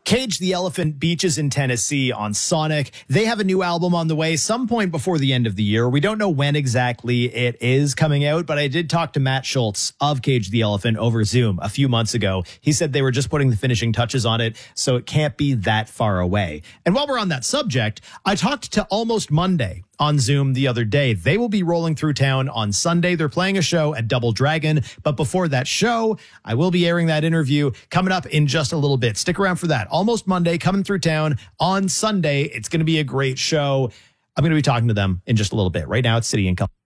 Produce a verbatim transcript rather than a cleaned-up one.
Cage the Elephant Beaches in Tennessee on Sonic. They have a new album on the way some point before the end of the year. We don't know when exactly it is coming out, but I did talk to Matt Schultz of Cage the Elephant over Zoom a few months ago. He said they were just putting the finishing touches on it, so it can't be that far away. And while we're on that subject, I talked to Almost Monday on Zoom the other day. They will be rolling through town on Sunday. They're playing a show at Double Dragon. But before that show, I will be airing that interview coming up in just a little bit. Stick around for that. Almost Monday coming through town on Sunday. It's going to be a great show. I'm going to be talking to them in just a little bit. Right now, it's City and Company.